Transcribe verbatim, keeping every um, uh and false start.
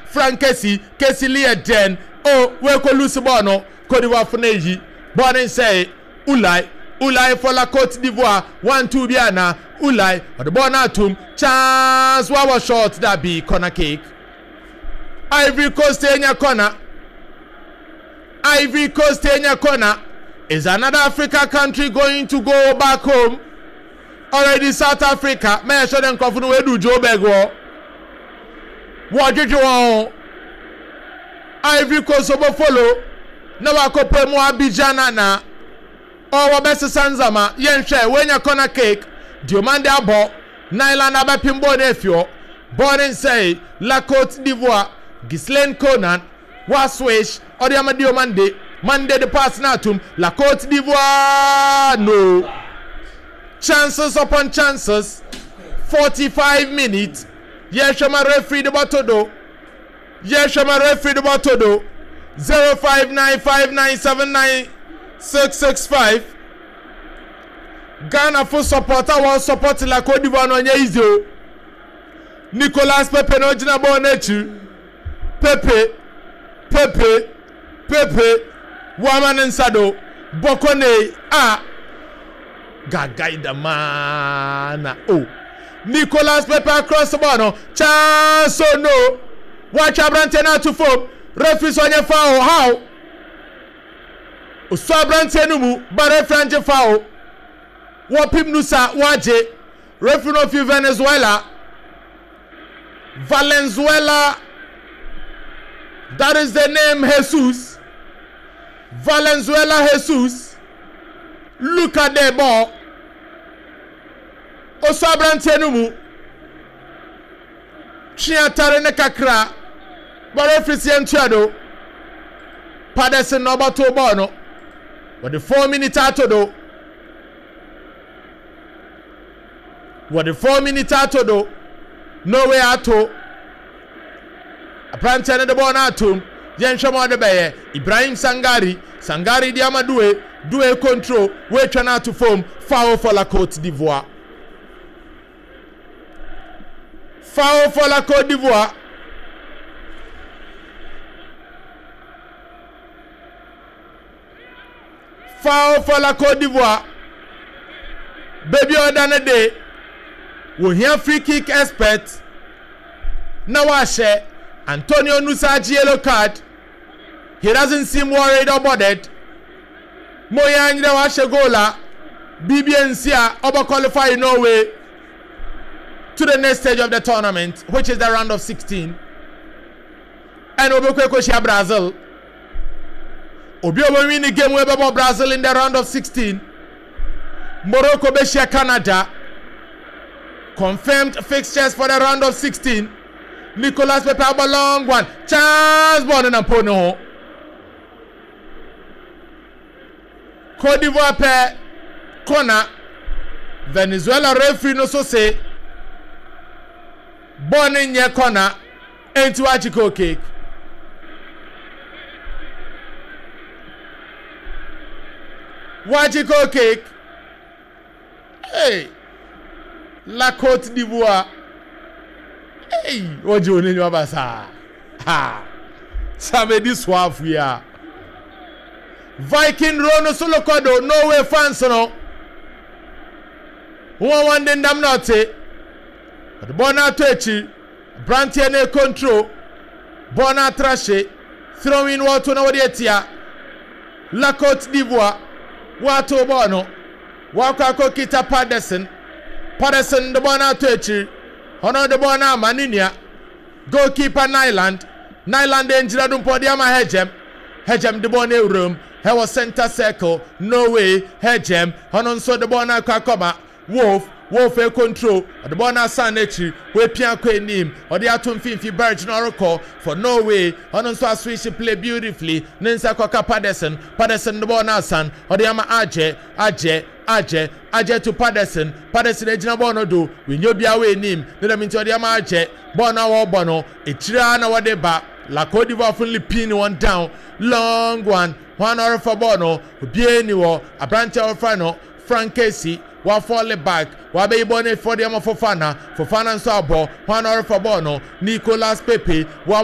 Frank Kessie Kessie Lia Den oh we ko lose ball no Cote d'Ivoire for neji ball say Ulai Ulai for la Cote d'Ivoire one two biana Ulai or the ball na tum chance what was short that be corner kick Ivory Coast in your corner Ivory Coast in your corner is another Africa country going to go back home already South Africa may show them come we do Joe Bego what did you want Ivory Coast over follow na wakope mu Abidjan na o wa best sanzama yen hwe when your corner kick Diomande abo Nyland abapimbo na efio born say La Côte d'Ivoire Ghislaine Conan was swish or the Amadio Mande Mande the pass natum La Côte d'Ivoire no chances upon chances forty-five minutes Yeshama referee the batodo Yeshama referee the batodo zero five nine five nine seven nine six six five Ghana full supporter one support La Côte d'Ivoire no nya easy Nicolas Pepe no jina bo nechi Pepe Pepe Pepe Waman Nsado Bokone a Gagaida mana oh Nicolas Pepe across the ball no chance oh no watch Abrante na to form referee on your foul how Oso Abrante no mu but referee foul Wapim Nusa waje referee of Venezuela Valenzuela that is the name Jesus Valenzuela Jesus look at the ball Oso Abrante no mu Chiatare ne kakra but referee entiado Paderson no bato ball no but the four minutes ato do what the four minutes ato do no way ato Abrante ne the ball na atom yen hwemo de beye Ibrahim Sangari Sangari di amadue do control we twa na to form foul for La Côte d'Ivoire foul for La Côte d'Ivoire foul for La Côte d'Ivoire baby other day we hear free kick expert na wa share Antonio Nusa yellow card he doesn't seem worried or bothered moya nyira wa share goala B B N C a over qualify no way to the next stage of the tournament which is the round of sixteen and obekwe share Brazil obi obo win the game we be Brazil in the round of sixteen Morocco be share Canada confirmed fixtures for the round of sixteen Nicolas Pepe a long one chance ball in Ampono Côte d'Ivoire pe corner Venezuela referee no so say ball in your corner into Wachiko kick Wachiko kick hey La Côte d'Ivoire hey ojo ni nwa basa ha samedi swaf ya Viking Rono solo kodo no way fans no won one den dam not the ball na to echi Brantie na control ball na trashe throw in wato na wodi etia La Côte d'Ivoire wato ball no wakwa ko kita Paderson Paderson the ball na to echi Hono the ball na maninia goalkeeper Nyland Nyland enjira dum podium Hejem Hejem the ball na room he was center circle no way Hejem hono nso the ball na kwakoma Wolf Wolf a control the ball na Sanechi we pian ko enim or the atom finfi Berge no recall for no way hono nso switch play beautifully Nensa Kwaka Paderson Paderson the ball na San or the ama Aje Aje Aje Aje to Paderson Paderson ejina ball no do we nyo bia we nim no mean to the ama Aje ball na wo bono etira na wode ba La Côte d'Ivoire fully pin one down long one one hour for bono obi ni wo Abrante Ofano Frank Kessie wa fall back wa be bone for the Fofana Fofana nso abo one hour for bono Nicolas Pepe wa